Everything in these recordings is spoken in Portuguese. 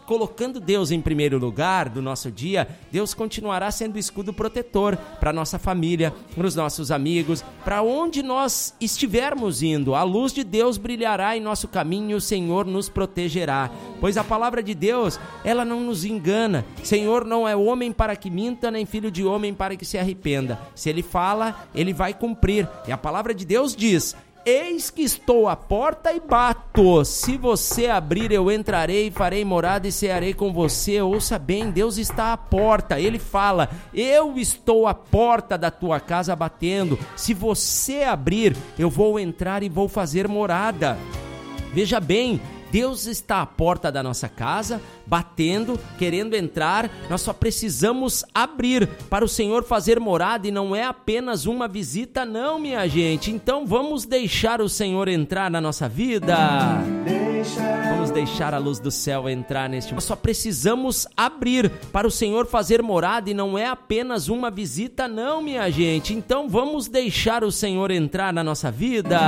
colocando Deus em primeiro lugar do nosso dia, Deus continuará sendo escudo protetor para nossa família, para os nossos amigos, para onde nós estivermos indo. A luz de Deus brilhará em nosso caminho e o Senhor nos protegerá. Pois a palavra de Deus, ela não nos engana. Senhor não é homem para que minta, nem filho de homem para que se arrependa. Se Ele fala, Ele vai cumprir. E a palavra de Deus diz: eis que estou à porta e bato. Se você abrir, eu entrarei, farei morada e cearei com você. Ouça bem, Deus está à porta. Ele fala: eu estou à porta da tua casa batendo. Se você abrir, eu vou entrar e vou fazer morada. Veja bem, Deus está à porta da nossa casa, batendo, querendo entrar. Nós só precisamos abrir para o Senhor fazer morada, e não é apenas uma visita não, minha gente. Então vamos deixar o Senhor entrar na nossa vida. Vamos deixar a luz do céu entrar neste momento. Nós só precisamos abrir para o Senhor fazer morada, e não é apenas uma visita não, minha gente. Então vamos deixar o Senhor entrar na nossa vida.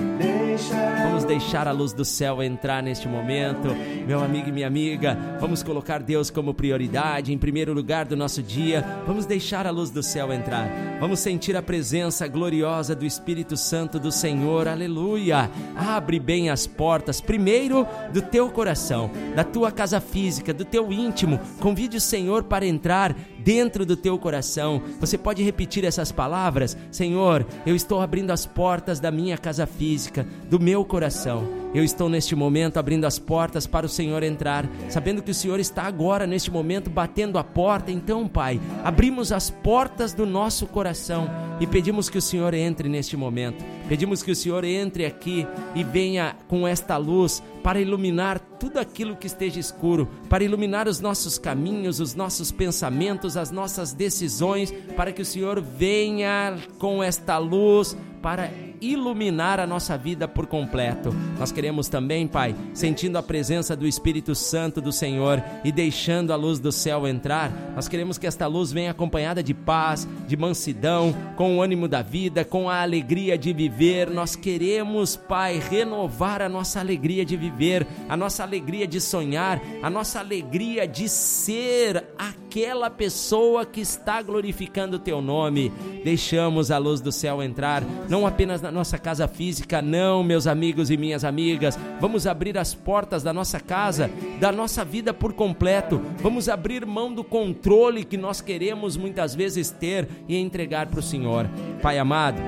Vamos deixar a luz do céu entrar neste momento. Meu amigo e minha amiga, vamos colocar Deus como prioridade, em primeiro lugar do nosso dia. Vamos deixar a luz do céu entrar. Vamos sentir a presença gloriosa do Espírito Santo do Senhor. Aleluia! Abre bem as portas, primeiro do teu coração, da tua casa física, do teu íntimo. Convide o Senhor para entrar dentro do teu coração. Você pode repetir essas palavras: Senhor, eu estou abrindo as portas da minha casa física, do meu coração. Eu estou neste momento abrindo as portas para o Senhor entrar, sabendo que o Senhor está agora neste momento batendo a porta. Então, Pai, abrimos as portas do nosso coração e pedimos que o Senhor entre neste momento. Pedimos que o Senhor entre aqui e venha com esta luz para iluminar tudo aquilo que esteja escuro, para iluminar os nossos caminhos, os nossos pensamentos, as nossas decisões, para que o Senhor venha com esta luz para iluminar a nossa vida por completo. Nós queremos também, Pai, sentindo a presença do Espírito Santo do Senhor e deixando a luz do céu entrar, nós queremos que esta luz venha acompanhada de paz, de mansidão, com o ânimo da vida, com a alegria de viver. Nós queremos, Pai, renovar a nossa alegria de viver, a nossa alegria de sonhar, a nossa alegria de ser aquela pessoa que está glorificando o Teu nome. Deixamos a luz do céu entrar, não apenas na nossa casa física, não, meus amigos e minhas amigas. Vamos abrir as portas da nossa casa, da nossa vida por completo. Vamos abrir mão do controle que nós queremos muitas vezes ter e entregar para o Senhor. Pai amado,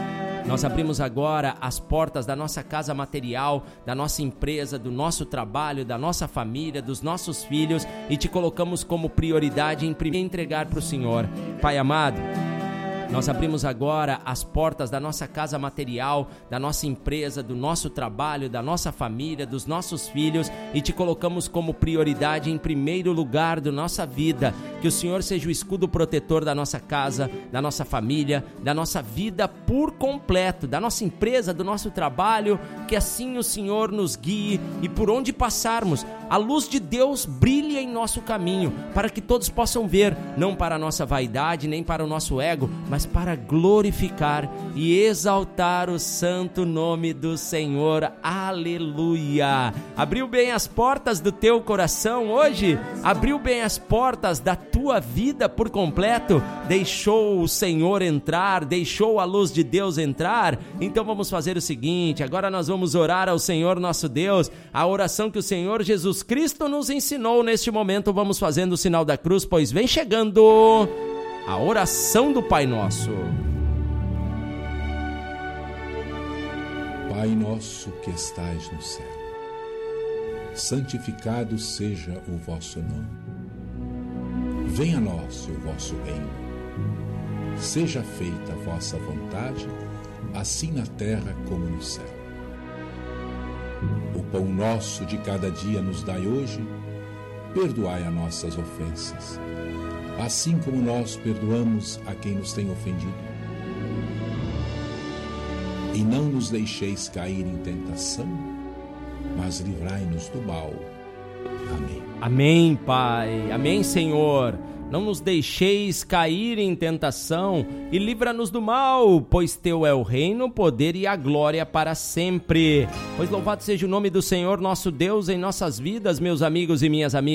nós abrimos agora as portas da nossa casa material, da nossa empresa, do nosso trabalho, da nossa família, dos nossos filhos, e te colocamos como prioridade em primeiro entregar para o Senhor. Pai amado, nós abrimos agora as portas da nossa casa material, da nossa empresa, do nosso trabalho, da nossa família, dos nossos filhos, e te colocamos como prioridade em primeiro lugar da nossa vida. Que o Senhor seja o escudo protetor da nossa casa, da nossa família, da nossa vida por completo, da nossa empresa, do nosso trabalho. Que assim o Senhor nos guie e por onde passarmos, a luz de Deus brilhe em nosso caminho, para que todos possam ver, não para a nossa vaidade, nem para o nosso ego, mas para glorificar e exaltar o santo nome do Senhor. Aleluia! Abriu bem as portas do teu coração hoje? Abriu bem as portas da tua vida por completo? Deixou o Senhor entrar? Deixou a luz de Deus entrar? Então vamos fazer o seguinte: agora nós vamos orar ao Senhor nosso Deus, a oração que o Senhor Jesus Cristo nos ensinou. Neste momento vamos fazendo o sinal da cruz, pois vem chegando a oração do Pai Nosso. Pai nosso que estais no céu, santificado seja o vosso nome. Venha a nós o vosso reino. Seja feita a vossa vontade, assim na terra como no céu. O pão nosso de cada dia nos dai hoje. Perdoai as nossas ofensas, assim como nós perdoamos a quem nos tem ofendido. E não nos deixeis cair em tentação, mas livrai-nos do mal. Amém. Amém, Pai. Amém, Senhor. Não nos deixeis cair em tentação e livra-nos do mal, pois Teu é o reino, o poder e a glória para sempre. Pois louvado seja o nome do Senhor nosso Deus em nossas vidas, meus amigos e minhas amigas.